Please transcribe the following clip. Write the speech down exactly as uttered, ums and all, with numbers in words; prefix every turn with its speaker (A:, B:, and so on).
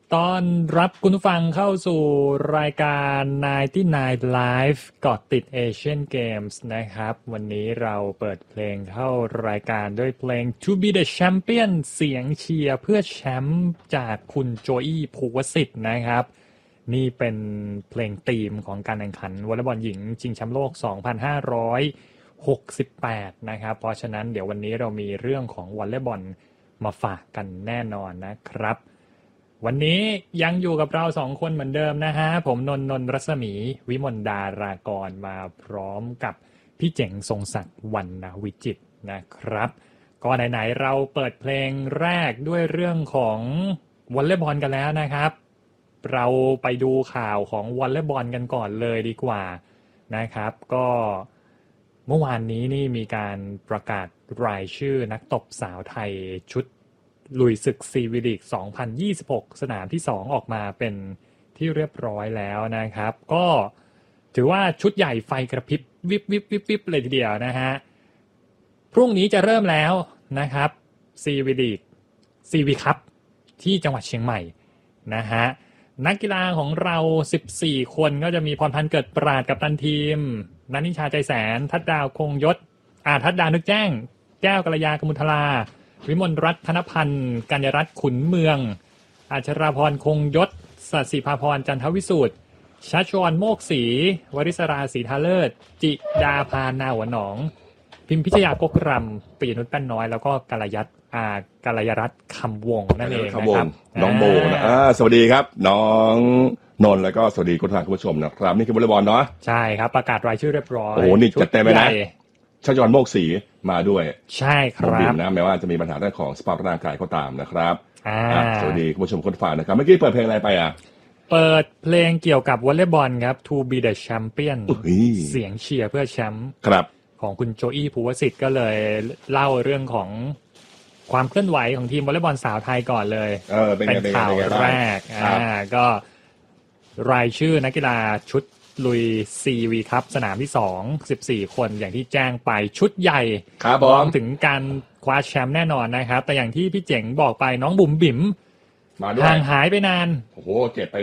A: ต้อนรับคุณผู้ฟังเข้าสู่รายการ ninety-nine Live เกาะติด Asian Games นะครับวันนี้เราเปิดเพลงเข้ารายการด้วยเพลง To Be the Champion เสียงเชียร์เพื่อแชมป์จากคุณโจอี้ภูวสิทธิ์นะครับนี่เป็นเพลงธีมของการแข่งขันวอลเลย์บอลหญิงชิงแชมป์โลกสองพันห้าร้อยหกสิบแปดนะครับเพราะฉะนั้นเดี๋ยววันนี้เรามีเรื่องของวอลเลย์บอลมาฝากกันแน่นอนนะครับวันนี้ยังอยู่กับเราสองคนเหมือนเดิมนะฮะผมนนท์นนท์รัศมีวิมลดารากรมาพร้อมกับพี่เจ๋งทรงศักดิ์วรรณวิจิตรนะครับก็ไหนๆเราเปิดเพลงแรกด้วยเรื่องของวอลเลย์บอลกันแล้วนะครับเราไปดูข่าวของวอลเลย์บอลกันก่อนเลยดีกว่านะครับก็เมื่อวานนี้นี่มีการประกาศรายชื่อนักตบสาวไทยชุดลุยศึกซีวีลีกสองพันยี่สิบหกสนามที่สองออกมาเป็นที่เรียบร้อยแล้วนะครับก็ถือว่าชุดใหญ่ไฟกระพริบวิบวิบวิบวิบเลยทีเดียวนะฮะพรุ่งนี้จะเริ่มแล้วนะครับซีวีลีกซีวีคัพที่จังหวัดเชียงใหม่นะฮะนักกีฬาของเราสิบสี่คนก็จะมีพรพันธ์เกิดปราดกัปตันทีมนันทิชาใจแสนทัดดาวคงยศอาทัดดาวนึกแจ้งแก้วกัลยากมุทลาวิมลรัตน์ธนพันธ์กัญญรัตน์ขุนเมืองอัชราพรคงยศสัสิภาพรจันทวิสูตรชัชวรโมกศรีวริศราศรีทาเลิศจิดาพานาหัวหนองพิมพิชยากกรำปิยนุชแป้นน้อยแล้วก็กัลยัตอากัลยรัตน์คำวงนั่นเองนะครับ
B: น้องโบนะอ่าสวัสดีครับน้องนนท์แล้วก็สวัสดีคุณผู้ชมนะครับนี่คือวอลเลย์บอลเนาะ
A: ใช่ครับประกาศรายชื่อเรียบร้อย
B: โอ้นี่จัดเต็มเลยนะชัชวรโมกศรีมาด้วย
A: ใช่ครับ
B: นะแม้ว่าจะมีปัญหาเรื่องของสภาพร่างกายก็ตามนะครับ
A: อ่า
B: สวัสดีคุณผู้ชมคนฟังนะครับเมื่อกี้เปิดเพลงอะไรไปอ่ะ
A: เปิดเพลงเกี่ยวกับวอลเลย์บอลครับ To Be the Champion เสียงเชียร์เพื่อแชมป์
B: ครับ
A: ของคุณโจอี้ภูวสิทธิ์ก็เลยเล่าเรื่องของความเคลื่อนไหวของทีมวอลเลย์บอลสาวไทยก่อนเลย
B: เออเป็น
A: เป็นข่าวแรกอ่าก็รายชื่อนักกีฬาชุดลุย ซี วี คัพสนามที่สอง สิบสี่คนอย่างที่แจ้งไปชุดใหญ่รวมถึงการคว้าแชมป์แน่นอนนะครับแต่อย่างที่พี่เจ๋งบอกไปน้องบุ๋มบิ๋มห่างหายไปนาน
B: โอ้โหเจ็บไป